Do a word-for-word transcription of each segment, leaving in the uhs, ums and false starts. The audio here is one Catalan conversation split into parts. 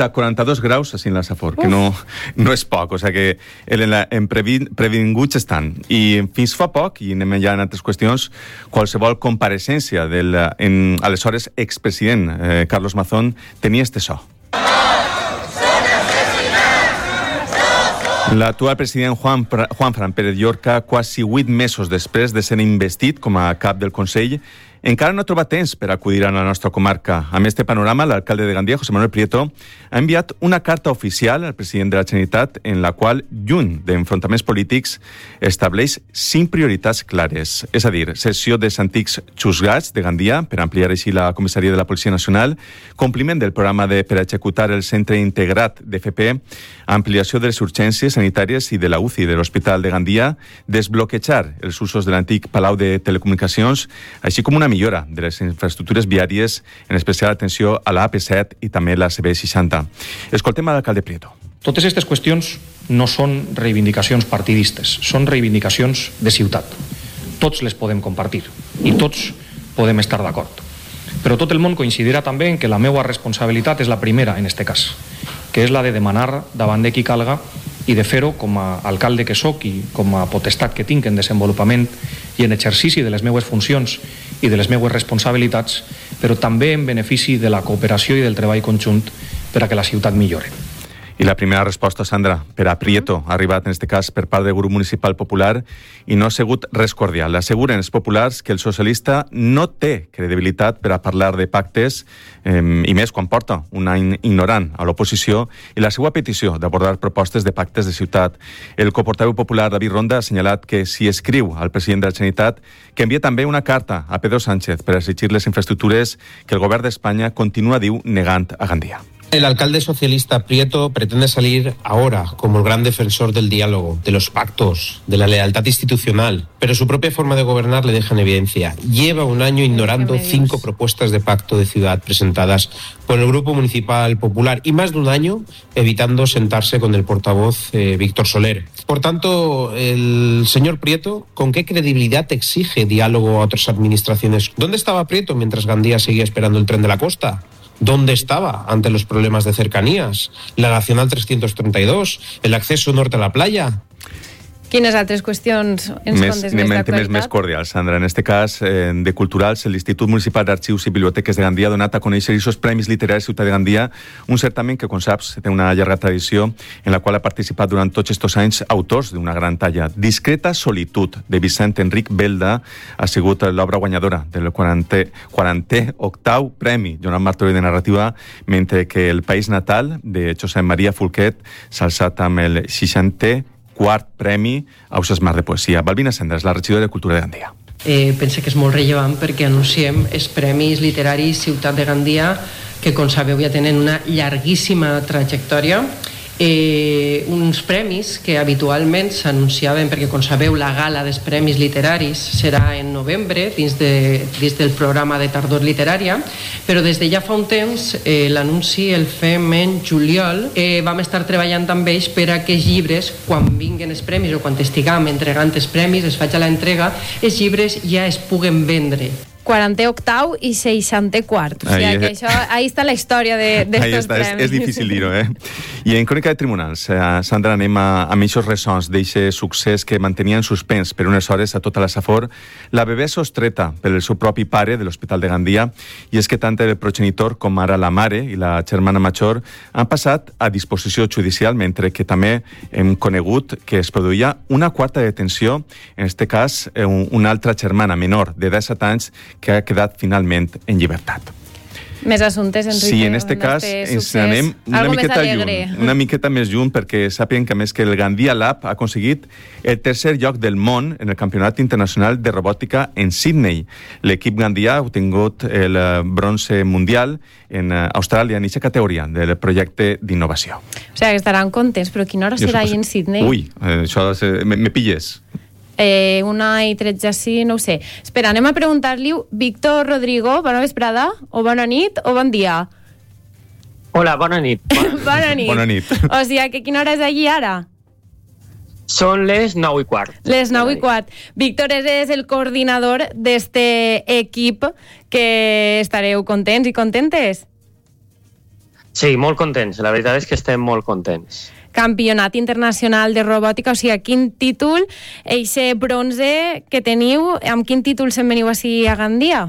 a quaranta-dos graus així en la Safor, que no, no és poc, o sigui que en, la, en previ, previnguts estan. I fins fa poc, i anem ja en altres qüestions, qualsevol compareixença del en, aleshores expresident eh, Carlos Mazón tenia este so. L'actual president Juan, Juanfran Pérez Llorca, quasi vuit mesos després de ser investit com a cap del Consell, encara no ha trobat temps per acudir a la nostra comarca. Amb este panorama, l'alcalde de Gandia, José Manuel Prieto, ha enviat una carta oficial al president de la Generalitat en la qual, lluny d'enfrontaments polítics, estableix cinc prioritats clares. És a dir, cessió dels antics xusgats de Gandia per ampliar així la comissaria de la Policia Nacional, compliment del programa de, per executar el centre integrat d'F P, ampliació de les urgències sanitàries i de la U C I de l'Hospital de Gandia, desbloquejar els usos de l'antic Palau de Telecomunicacions, així com una millora de les infraestructures viàries, en especial atenció a la A P set i també la C B seixanta. Escoltem a l'alcalde Prieto. Totes aquestes qüestions no són reivindicacions partidistes, són reivindicacions de ciutat. Tots les podem compartir i tots podem estar d'acord. Però tot el món coincidirà també en que la meva responsabilitat és la primera en este cas, que és la de demanar davant de qui calga i de fer-ho com a alcalde que sóc i com a potestat que tinc en desenvolupament i en exercici de les meues funcions i de les meues responsabilitats, però també en benefici de la cooperació i del treball conjunt per a que la ciutat millore. I la primera resposta, Sandra, per a Prieto, ha arribat en aquest cas per part del grup municipal popular i no ha sigut res cordial. Asseguren els populars que el socialista no té credibilitat per a parlar de pactes eh, i més quan porta un any ignorant a l'oposició i la seva petició d'abordar propostes de pactes de ciutat. El coportaveu popular David Ronda ha assenyalat que si escriu al president de la Generalitat que envia també una carta a Pedro Sánchez per exigir les infraestructures que el govern d'Espanya continua, diu, negant a Gandia. El alcalde socialista Prieto pretende salir ahora como el gran defensor del diálogo, de los pactos, de la lealtad institucional, pero su propia forma de gobernar le deja en evidencia. Lleva un año ignorando cinco propuestas de pacto de ciudad presentadas por el Grupo Municipal Popular y más de un año evitando sentarse con el portavoz eh, Víctor Soler. Por tanto, el señor Prieto, ¿con qué credibilidad exige diálogo a otras administraciones? ¿Dónde estaba Prieto mientras Gandía seguía esperando el tren de la costa? ¿Dónde estaba ante los problemas de cercanías? ¿La Nacional trescientos treinta y dos? ¿El acceso norte a la playa? Quines altres qüestions ens més, contes més d'actualitat? Més, més cordial, Sandra. En este cas, eh, de Culturals, l'Institut Municipal d'Arxius i Biblioteques de Gandia ha donat a conèixer aquests Premis Literaris Ciutat de Gandia, un certamen que, com saps, té una llarga tradició en la qual ha participat durant tots aquests anys autors d'una gran talla. Discreta solitud, de Vicent Enric Belda, ha sigut l'obra guanyadora del quarantè octau Premi Joan Martorell de Narrativa, mentre que El País Natal, de Josep Maria Folquet, s'ha alçat amb el seixantè quart Premi Auses Mar de Poesia. Balbina Cendres, la regidora de Cultura de Gandia. Eh, pense que és molt rellevant perquè anunciem els Premis Literaris Ciutat de Gandia, que, com sabeu, ja tenen una llarguíssima trajectòria. Eh, uns premis que habitualment s'anunciaven, perquè, com sabeu, la gala dels Premis Literaris serà en novembre, dins, de, dins del programa de tardor literària, però des de ja fa un temps eh, l'anunci el fem en juliol. Eh, vam estar treballant amb ells per a que els llibres, quan vinguen els premis o quan estiguem entregant els premis, es faig a l'entrega, els llibres ja es puguen vendre. quarantè octau i seixantè quart. O sigui, ahí, que això, ahí està la història d'estos premis. És, és difícil dir-ho, eh? I en Crònica de Tribunals, eh, Sandra, anem a, a aquests ressons d'aquest succés que mantenia en suspens per unes hores a tota la Safor la bebè sostreta pel seu propi pare de l'Hospital de Gandia, i és que tant el progenitor com ara la mare i la germana major han passat a disposició judicial, mentre que també hem conegut que es produïa una quarta detenció, en aquest cas una altra germana menor de disset anys que ha quedat finalment en llibertat. Més assumptes, Enrique. Sí, en aquest cas ens anem una miqueta lluny, una miqueta més lluny, perquè sàpiguen que, més, que el Gandia Lab ha aconseguit el tercer lloc del món en el Campionat Internacional de Robòtica en Sydney. L'equip Gandia ha obtingut el bronze mundial en Austràlia en aquesta categoria del projecte d'innovació. O sigui, que estaran contents, però quina hora serà ahir en Sydney? Ui, això me, me pilles. Eh, una i tretze, sí, no ho sé. Espera, anem a preguntar-li Víctor Rodrigo, bona vesprada, o bona nit, o bon dia? Hola, bona nit. Bona nit. Bona nit. O sigui, que quina hora és allí ara? Són les nou i quart. Les nou i quart. Víctor és el coordinador d'este equip, que estareu contents i contentes? Sí, molt contents. La veritat és que estem molt contents. Campionat internacional de robòtica, o sigui, quin títol, eixe bronze que teniu, amb quin títol se'n veniu així a Gandia?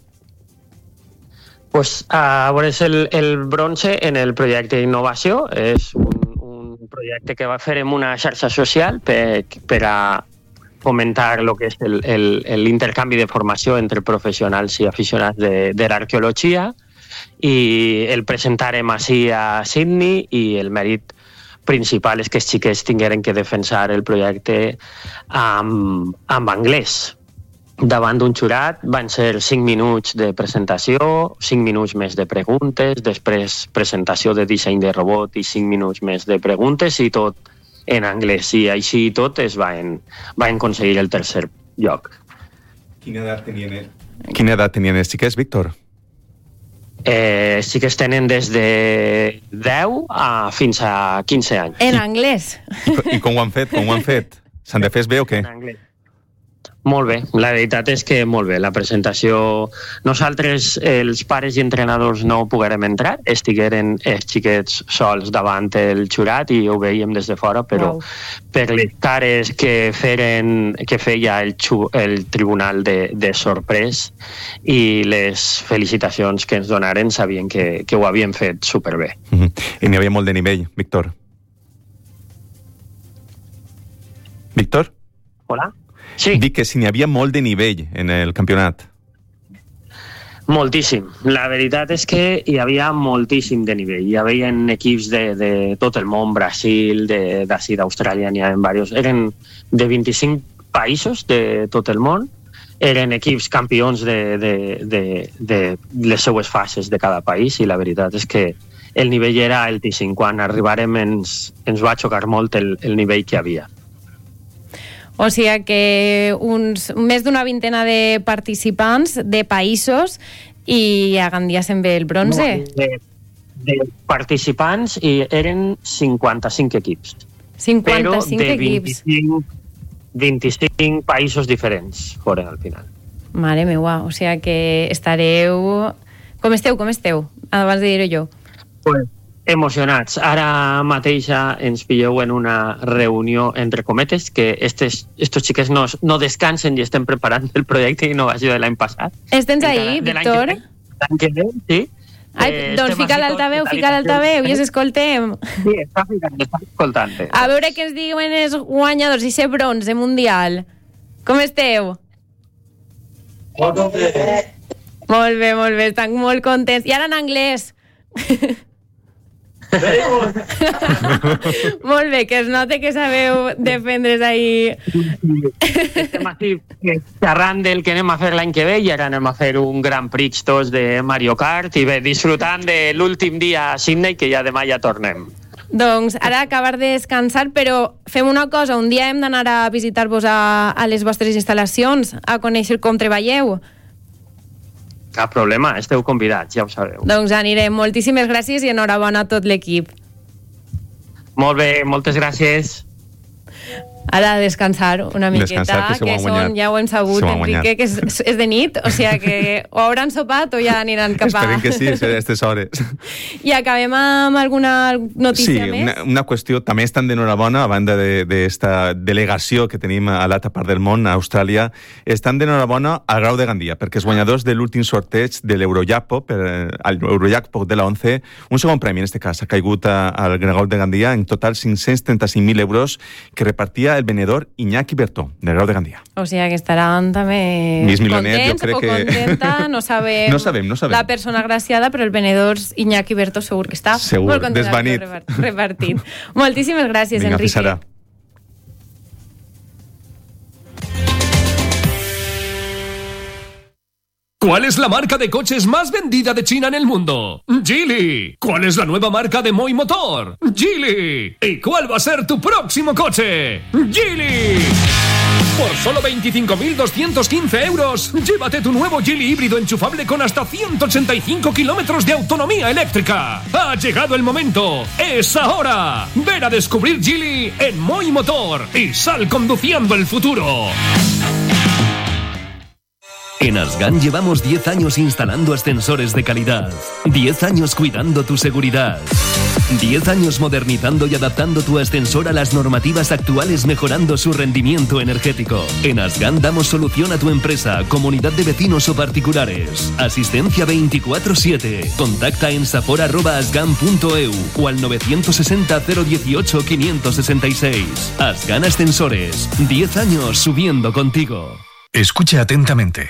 Pues, a veure, és el, el bronze en el projecte d'innovació. És un, un projecte que va fer en una xarxa social per, per a fomentar el que és l'intercanvi de formació entre professionals i aficionats de, de l'arqueologia, i el presentarem així a Sydney, i el mèrit principal és que els xiquets tingueren que defensar el projecte amb, amb anglès. Davant d'un jurat van ser cinc minuts de presentació, cinc minuts més de preguntes, després presentació de disseny de robot i cinc minuts més de preguntes, i tot en anglès. I així i tot es van, van aconseguir el tercer lloc. Quina edat tenien, Quina edat tenien els xiquets, Víctor? Eh, sí que es tenen des de deu a fins a quinze anys. En anglès. I, i com ho han fet? Com ho han fet? S'han de fer bé o què? En anglès. Molt bé, la veritat és que molt bé. La presentació, nosaltres, els pares i entrenadors, no poguérem entrar, estigueren els xiquets sols davant el jurat i ho veiem des de fora, però wow. per les cares que, feren, que feia el, el tribunal de, de sorprès i les felicitacions que ens donaren, sabien que, que ho havien fet superbé. Mm-hmm. I n'hi havia molt de nivell, Víctor. Víctor? Hola? Sí. Dic que si n'hi havia molt de nivell en el campionat. Moltíssim. La veritat és que hi havia moltíssim de nivell. Hi havia equips de, de tot el món, Brasil, d'ací d'Austràlia, n'hi havia diversos. Eren de vint-i-cinc països de tot el món. Eren equips campions de, de, de, de les seues fases de cada país, i la veritat és que el nivell era altíssim. Quan arribarem ens, ens va xocar molt el, el nivell que hi havia. O sigui que uns, més d'una vintena de participants de països, i a Gandia se'n ve el bronze. No, de, de participants i eren cinquanta-cinc equips. cinquanta-cinc però de equips. vint-i-cinc, vint-i-cinc països diferents foren al final. Mare meua, o sigui que estareu... Com esteu, com esteu? Abans de dir-ho jo. Pues, emocionats. Ara mateix ens pilleu en una reunió entre cometes, que estos, estos xiquets no, no descansen i estem preparant el projecte d'innovació de l'any passat. Estens ahí, Víctor? L'any que ve, sí. Ai, eh, doncs fica l'altaveu, fica l'altaveu i us escoltem. Sí, està ficant, està escoltant. A veure què ens diuen els guanyadors i ser bronze mundial. Com esteu? Molt bé. Molt bé, molt bé, estan molt contents. I ara en anglès. Molt bé, que es note que sabeu defendre's ahí. Estem aquí xerrant del que anem a fer l'any que ve, i ara anem a fer un Grand Prix tots de Mario Kart, i bé, disfrutant de l'últim dia a Sydney, que ja demà ja tornem. Doncs ara acabar de descansar, però fem una cosa, un dia hem d'anar a visitar-vos a, a les vostres instal·lacions, a conèixer com treballeu. Cap problema, esteu convidats, ja ho sabeu. Doncs anirem. Moltíssimes gràcies i enhorabona a tot l'equip. Molt bé, moltes gràcies. Ara a descansar una miqueta, descansar, que, que són, ja ho hem sabut, Enrique, que és, és de nit, o sigui que o hauran sopat o ja aniran cap a... Esperem que sí, a aquestes hores. I acabem amb alguna notícia sí, més? Sí, una, una qüestió, també estan d'enhorabona, a banda d'esta de, de delegació que tenim a l'altra part del món, a Austràlia, estan d'enhorabona al Grau de Gandia, perquè els guanyadors de l'últim sorteig de l'Eurojackpot, per l'Eurojackpot de la once, un segon premi, en aquest cas, ha caigut al Grau de Gandia, en total cinc-cents trenta-cinc mil euros, que repartia el venedor Iñaki Bertó, del Grau de Gandia. O sigui que estaran també contents o que... contenta, no sabem, no sabem, no sabem la persona agraciada, però el venedor Iñaki Bertó segur que està segur, molt content desvanit. Repartit. Moltíssimes gràcies, Vinga, Enrique. Fisarà. ¿Cuál es la marca de coches más vendida de China en el mundo? Geely. ¿Cuál es la nueva marca de Moi Motor? Geely. ¿Y cuál va a ser tu próximo coche? Geely. Por solo veinticinco mil doscientos quince euros, llévate tu nuevo Geely híbrido enchufable con hasta ciento ochenta y cinco kilómetros de autonomía eléctrica. Ha llegado el momento. ¡Es ahora! Ven a descubrir Geely en Moi Motor y sal conduciendo el futuro. En Asgan llevamos diez años instalando ascensores de calidad, diez años cuidando tu seguridad, diez años modernizando y adaptando tu ascensor a las normativas actuales, mejorando su rendimiento energético. En Asgan damos solución a tu empresa, comunidad de vecinos o particulares. Asistencia veinticuatro siete. Contacta en safor arroba asgan punto e u o al nueve seis cero cero dieciocho quinientos sesenta y seis. Asgan Ascensores. diez años subiendo contigo. Escucha atentamente.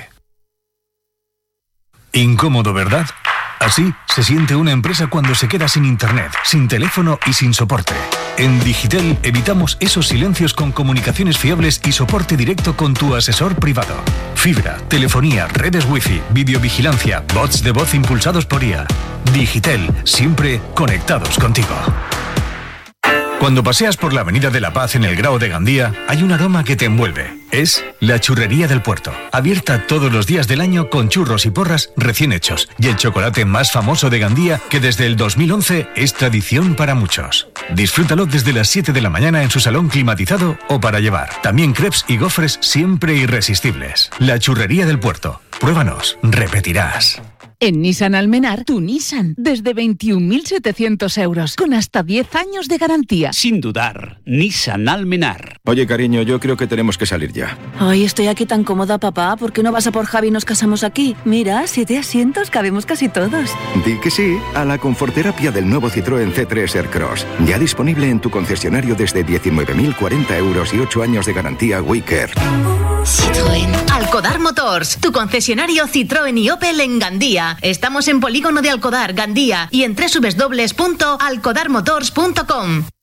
Incómodo, ¿verdad? Así se siente una empresa cuando se queda sin internet, sin teléfono y sin soporte. En Digitel evitamos esos silencios con comunicaciones fiables y soporte directo con tu asesor privado. Fibra, telefonía, redes wifi, videovigilancia, bots de voz impulsados por I A. Digitel, siempre conectados contigo. Cuando paseas por la Avenida de la Paz en el Grao de Gandía, hay un aroma que te envuelve. Es la Churrería del Puerto, abierta todos los días del año con churros y porras recién hechos y el chocolate más famoso de Gandía, que desde el dos mil once es tradición para muchos. Disfrútalo desde las siete de la mañana en su salón climatizado o para llevar. También crepes y gofres siempre irresistibles. La Churrería del Puerto. Pruébanos, repetirás. En Nissan Almenar, tu Nissan, desde veintiún mil setecientos euros, con hasta diez años de garantía. Sin dudar, Nissan Almenar. Oye, cariño, yo creo que tenemos que salir ya. Ay, estoy aquí tan cómoda, papá. ¿Por qué no vas a por Javi y nos casamos aquí? Mira, siete asientos, cabemos casi todos. Di que sí a la conforterapia del nuevo Citroën C tres Aircross. Ya disponible en tu concesionario desde diecinueve mil cuarenta euros y ocho años de garantía WeCare. Citroën. Alcodar Motors, tu concesionario Citroën y Opel en Gandía. Estamos en Polígono de Alcodar, Gandía, y en doble u doble u doble u punto alcodar motors punto com.